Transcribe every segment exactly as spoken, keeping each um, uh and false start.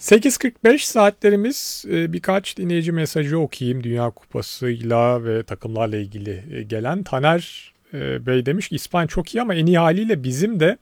sekiz kırk beş saatlerimiz, birkaç dinleyici mesajı okuyayım. Dünya Kupası'yla ve takımlarla ilgili gelen. Taner Bey demiş ki İspanya çok iyi ama en iyi haliyle bizim de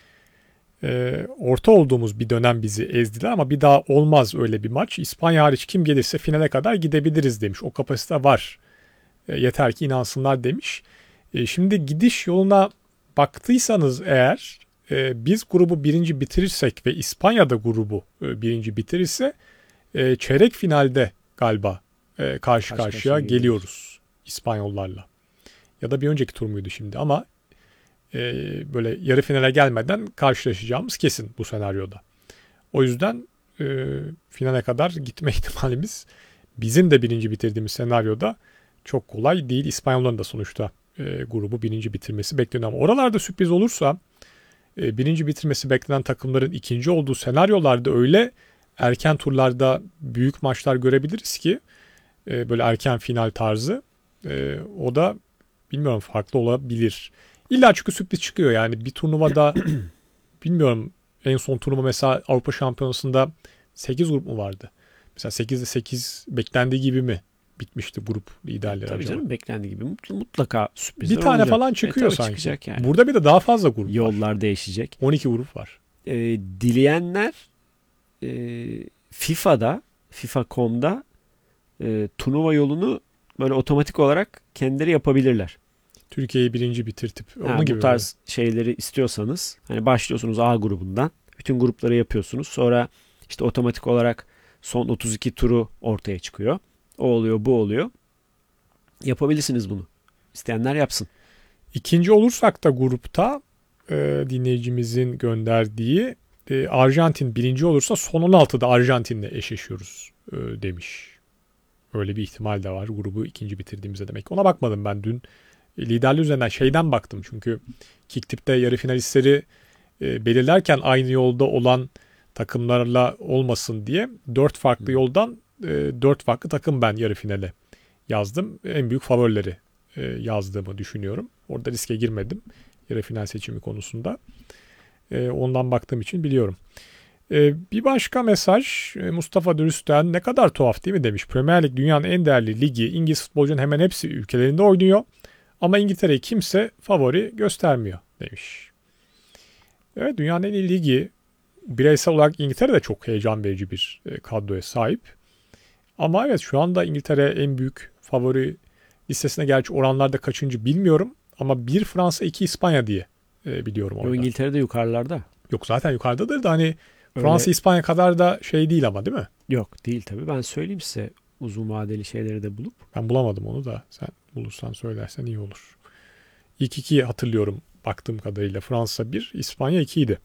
orta olduğumuz bir dönem bizi ezdiler ama bir daha olmaz öyle bir maç. İspanya hariç kim gelirse finale kadar gidebiliriz demiş. O kapasite var. Yeter ki inansınlar demiş. Şimdi gidiş yoluna baktıysanız eğer biz grubu birinci bitirirsek ve İspanya da grubu birinci bitirirse çeyrek finalde galiba karşı, karşı karşıya geliyoruz İspanyollarla. Ya da bir önceki tur muydu şimdi ama böyle yarı finale gelmeden karşılaşacağımız kesin bu senaryoda. O yüzden finale kadar gitme ihtimalimiz bizim de birinci bitirdiğimiz senaryoda çok kolay değil. İspanyolların da sonuçta grubu birinci bitirmesi bekleniyor ama oralarda sürpriz olursa birinci bitirmesi beklenen takımların ikinci olduğu senaryolarda öyle erken turlarda büyük maçlar görebiliriz ki böyle erken final tarzı, o da bilmiyorum farklı olabilir. İlla çünkü sürpriz çıkıyor yani bir turnuvada bilmiyorum, en son turnuva mesela Avrupa Şampiyonası'nda sekiz grup mu vardı? Mesela sekizde sekiz beklendiği gibi mi bitmişti grup liderleri? Tabii acaba? canım, beklendiği gibi mutlaka sürprizler bir tane olacak. falan çıkıyor e, sanki. Yani. Burada bir de daha fazla grup Yollar var. değişecek. on iki grup var. E, dileyenler e, FIFA'da, FIFA nokta com'da e, turnuva yolunu böyle otomatik olarak kendileri yapabilirler. Türkiye'yi birinci bitirtip Ha, onun gibi bu tarz mi? şeyleri istiyorsanız hani başlıyorsunuz A grubundan. Bütün grupları yapıyorsunuz. Sonra işte otomatik olarak son otuz iki turu ortaya çıkıyor. O oluyor, bu oluyor. Yapabilirsiniz bunu. İsteyenler yapsın. İkinci olursak da grupta e, dinleyicimizin gönderdiği e, Arjantin birinci olursa son on altıda Arjantin'le eşleşiyoruz e, demiş. Öyle bir ihtimal de var grubu ikinci bitirdiğimizde demek. Ona bakmadım ben dün. Liderliği üzerinden şeyden baktım çünkü Kicktip'te yarı finalistleri e, belirlerken aynı yolda olan takımlarla olmasın diye dört farklı yoldan e, dört farklı takım ben yarı finale yazdım. En büyük favorileri e, yazdığımı düşünüyorum. Orada riske girmedim yarı final seçimi konusunda. E, ondan baktığım için biliyorum. E, bir başka mesaj e, Mustafa Dürüst'ten, ne kadar tuhaf değil mi demiş. Premier Lig dünyanın en değerli ligi. İngiliz futbolcunun hemen hepsi ülkelerinde oynuyor. Ama İngiltere'yi kimse favori göstermiyor demiş. Evet, dünyanın en iyi ligi. Bireysel olarak İngiltere de çok heyecan verici bir kadroya sahip. Ama evet, şu anda İngiltere en büyük favori listesine, gerçi oranlarda kaçıncı bilmiyorum. Ama bir Fransa, iki İspanya diye e, biliyorum orada. Yo, İngiltere'de yukarılarda. Yok, zaten yukarıdadır da hani Fransa, Öyle... İspanya kadar da şey değil ama, değil mi? Yok, değil tabii. Ben söyleyeyim size uzun vadeli şeyleri de bulup. Ben bulamadım onu da, sen bulursan söylersen iyi olur. İlk iki hatırlıyorum baktığım kadarıyla. Fransa bir, İspanya iki idi.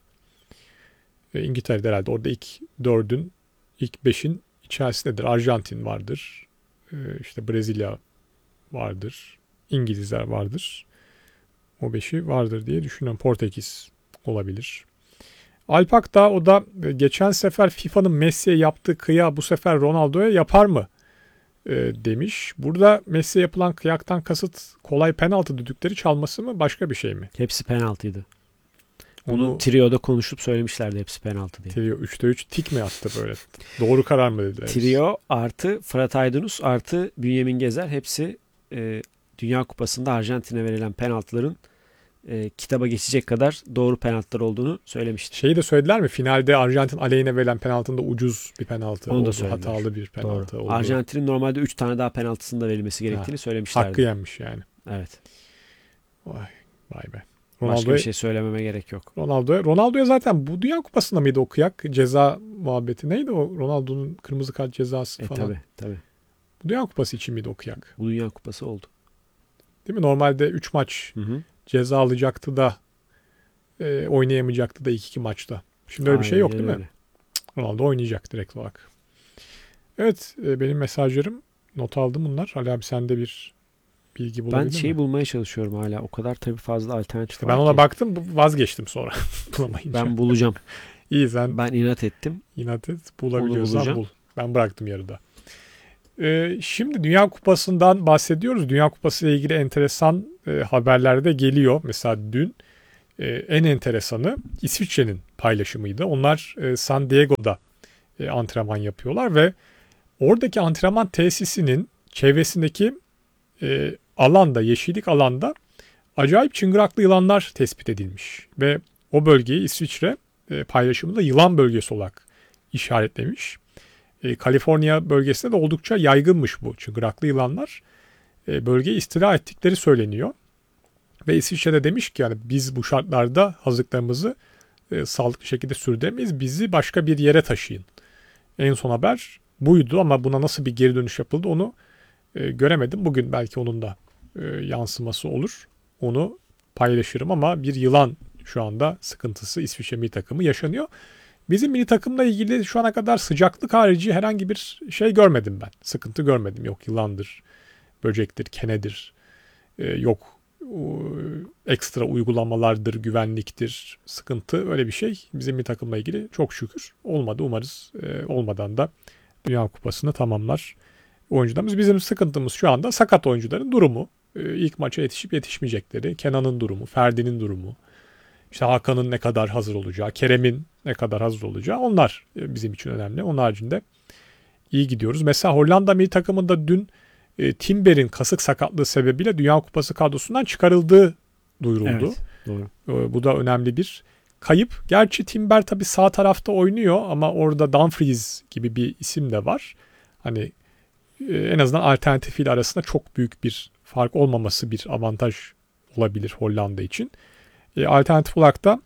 E, İngiltere'de herhalde orada ilk dördün, ilk beşin içerisindedir. Arjantin vardır. E, işte Brezilya vardır. İngilizler vardır. O beşi vardır diye düşünüyorum. Portekiz olabilir. Alpak da, o da geçen sefer FIFA'nın Messi'ye yaptığı kıya bu sefer Ronaldo'ya yapar mı e, demiş. Burada Messi'ye yapılan kıyaktan kasıt kolay penaltı düdükleri çalması mı, başka bir şey mi? Hepsi penaltıydı. Bunu Onu, Trio'da konuşup söylemişlerdi hepsi penaltı diye. Trio üçte üç tik mi attı böyle? Doğru karar mı dediler? Trio artı Fırat Aydınus artı Bünyamin Gezer hepsi e, Dünya Kupası'nda Arjantin'e verilen penaltıların e, kitaba geçecek kadar doğru penaltılar olduğunu söylemişti. Şeyi de söylediler mi? Finalde Arjantin aleyhine verilen penaltında ucuz bir penaltı Onu oldu. da söylediler. Hatalı bir penaltı doğru. oldu. Arjantin'in normalde üç tane daha penaltısının da verilmesi gerektiğini ha, söylemişlerdi. Hakkı yenmiş yani. Evet. Vay, vay be. Başka bir şey söylememe gerek yok. Ronaldo'ya. Ronaldo'ya zaten bu Dünya Kupası'nda mıydı o kıyak? Ceza muhabbeti neydi o? Ronaldo'nun kırmızı kart cezası e, falan. Tabii tabii. Bu Dünya Kupası için miydi o kıyak? Bu Dünya Kupası oldu. Değil mi? Normalde üç maç hı hı. ceza alacaktı da e, oynayamayacaktı da ilk iki maçta. Şimdi öyle bir şey yok değil öyle. mi? Ronaldo oynayacak direkt olarak. Evet, e, benim mesajlarım, not aldım bunlar. Ali abi, sende bir bilgi bulabildin mi? Ben şeyi bulmaya çalışıyorum hala. O kadar tabii fazla alternatif işte var ben ona ki. baktım, vazgeçtim sonra. Bulamayınca. Ben bulacağım. İyi, sen. Ben inat ettim. İnat et. Bulabiliyorsan bul. Ben bıraktım yarıda. Ee, şimdi Dünya Kupası'ndan bahsediyoruz. Dünya Kupası ile ilgili enteresan e, haberler de geliyor. Mesela dün e, en enteresanı İsviçre'nin paylaşımıydı. Onlar e, San Diego'da e, antrenman yapıyorlar ve oradaki antrenman tesisinin çevresindeki e, alanda, yeşillik alanda acayip çıngıraklı yılanlar tespit edilmiş ve o bölgeyi İsviçre e, paylaşımında yılan bölgesi olarak işaretlemiş. E, Kaliforniya bölgesinde de oldukça yaygınmış bu çıngıraklı yılanlar. E, bölgeyi istila ettikleri söyleniyor. Ve İsviçre'de demiş ki yani biz bu şartlarda hazırlıklarımızı e, sağlıklı şekilde sürdüremeyiz. Bizi başka bir yere taşıyın. En son haber buydu ama buna nasıl bir geri dönüş yapıldı onu e, göremedim. Bugün belki onun da e, yansıması olur. Onu paylaşırım ama bir yılan şu anda sıkıntısı İsviçre milli takımı yaşanıyor. Bizim milli takımla ilgili şu ana kadar sıcaklık harici herhangi bir şey görmedim ben. Sıkıntı görmedim. Yok yılandır, böcektir, kenedir, e, yok ekstra uygulamalardır, güvenliktir, sıkıntı öyle bir şey bizim milli takımla ilgili çok şükür olmadı. Umarız e, olmadan da Dünya Kupası'nı tamamlar oyuncularımız. Bizim sıkıntımız şu anda sakat oyuncuların durumu. E, ilk maça yetişip yetişmeyecekleri, Kenan'ın durumu, Ferdi'nin durumu, işte Hakan'ın ne kadar hazır olacağı, Kerem'in ne kadar hazır olacağı onlar e, bizim için önemli. Onun haricinde iyi gidiyoruz. Mesela Hollanda milli takımında dün E, Timber'in kasık sakatlığı sebebiyle Dünya Kupası kadrosundan çıkarıldığı duyuruldu. Evet, doğru. E, bu da önemli bir kayıp. Gerçi Timber tabii sağ tarafta oynuyor ama orada Dumfries gibi bir isim de var. Hani e, en azından alternatifiyle arasında çok büyük bir fark olmaması bir avantaj olabilir Hollanda için. E, alternatif olarak da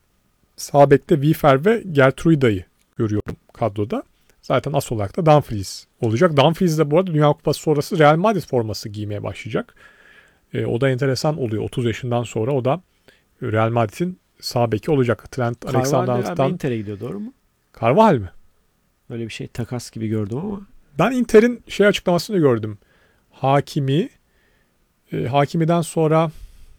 sağ bekte Wiefer ve Gertruida'yı görüyorum kadroda. Zaten as olarak da Dumfries olacak. Dumfries de bu arada Dünya Kupası sonrası Real Madrid forması giymeye başlayacak. E, o da enteresan oluyor. otuz yaşından sonra o da Real Madrid'in sağ beki olacak. Trent Alexander-Arnold'dan. Inter'e gidiyor, doğru mu? Carvajal mi? Öyle bir şey, takas gibi gördüm ama. Ben Inter'in şey açıklamasını gördüm. Hakimi e, Hakimi'den sonra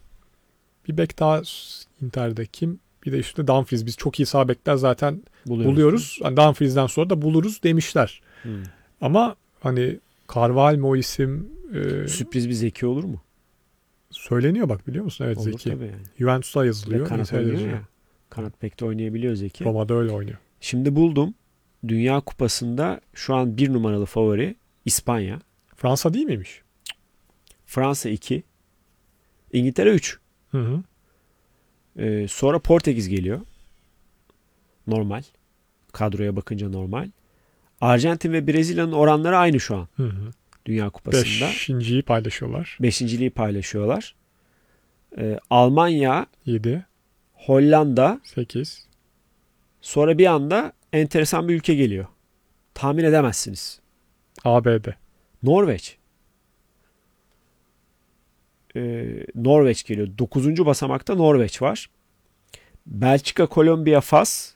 bir bek daha Inter'de kim? Bir de işte Dumfries. Biz çok iyi sağ bekler zaten buluyoruz. buluyoruz. Yani Dumfries'den sonra da buluruz demişler. Hmm. Ama hani Carvalho mu o isim? E, Sürpriz bir Zeki olur mu? Söyleniyor bak, biliyor musun? Evet, olur Zeki. Tabii yani. Juventus'ta yazılıyor. Kanat oynuyor ya. Kanat bekte oynayabiliyor Zeki. Roma'da öyle oynuyor. Şimdi buldum. Dünya Kupası'nda şu an bir numaralı favori İspanya. Fransa değil miymiş? Fransa iki. İngiltere üç. Hı hı. Ee, sonra Portekiz geliyor. Normal. Kadroya bakınca normal. Arjantin ve Brezilya'nın oranları aynı şu an. Hı hı. Dünya Kupası'nda. Beşinciyi paylaşıyorlar. Beşinciliği paylaşıyorlar. Ee, Almanya yedi. Hollanda sekiz. Sonra bir anda enteresan bir ülke geliyor. Tahmin edemezsiniz. A B D. Norveç. Ee, Norveç geliyor. Dokuzuncu basamakta Norveç var. Belçika, Kolombiya, Fas.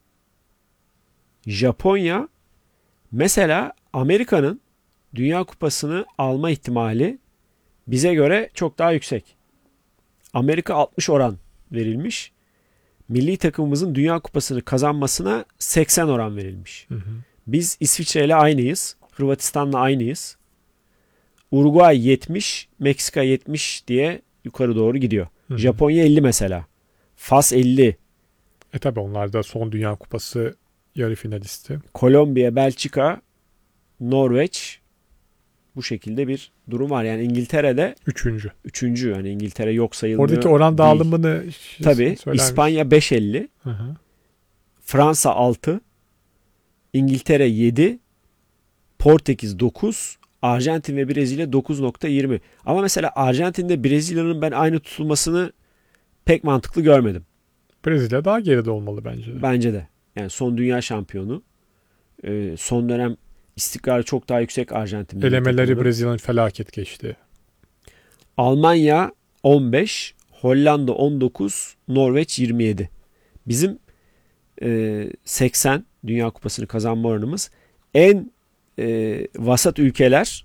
Japonya. Mesela Amerika'nın Dünya Kupası'nı alma ihtimali bize göre çok daha yüksek. Amerika altmış oran verilmiş. Milli takımımızın Dünya Kupası'nı kazanmasına seksen oran verilmiş. Hı hı. Biz İsviçre ile aynıyız. Hırvatistan'la aynıyız. Uruguay yetmiş, Meksika yetmiş diye yukarı doğru gidiyor. Hı hı. Japonya elli mesela. Fas elli. E tabi onlar da son Dünya Kupası yarı finalisti. Kolombiya, Belçika, Norveç, bu şekilde bir durum var. Yani İngiltere'de Üçüncü. Üçüncü. Yani İngiltere yok sayılmıyor. Oradaki oran dağılımını tabii. İspanya beş elli. Hı hı. Fransa altı. İngiltere yedi. Portekiz dokuz. Arjantin ve Brezilya dokuz nokta yirmi. Ama mesela Arjantin'de Brezilya'nın ben aynı tutulmasını pek mantıklı görmedim. Brezilya daha geride olmalı bence de. Bence de. Yani son dünya şampiyonu. Ee, son dönem istikrarı çok daha yüksek Arjantin. Elemeleri Brezilya'nın felaket geçti. Almanya on beş, Hollanda on dokuz, Norveç yirmi yedi. Bizim e, seksen Dünya Kupası'nı kazanma oranımız. En e, vasat ülkeler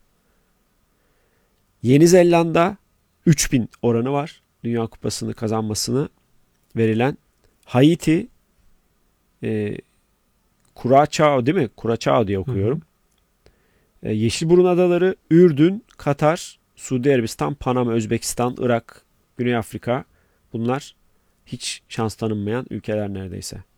Yeni Zelanda üç bin oranı var. Dünya Kupası'nı kazanmasını verilen. Haiti e, Curaçao değil mi? Curaçao diye okuyorum. Hı hı. E, Yeşilburun Adaları, Ürdün, Katar, Suudi Arabistan, Panama, Özbekistan, Irak, Güney Afrika, bunlar hiç şans tanınmayan ülkeler neredeyse.